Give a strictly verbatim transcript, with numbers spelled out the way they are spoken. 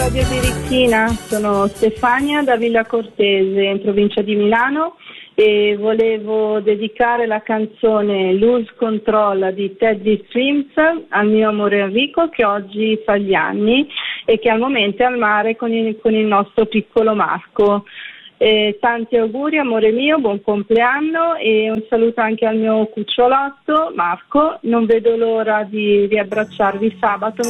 Radio Birichina, sono Stefania da Villa Cortese in provincia di Milano e volevo dedicare la canzone Lose Control di Teddy Swims al mio amore Enrico, che oggi fa gli anni e che al momento è al mare con il, con il nostro piccolo Marco. Eh, tanti auguri amore mio, buon compleanno e un saluto anche al mio cucciolotto Marco. Non vedo l'ora di riabbracciarvi sabato.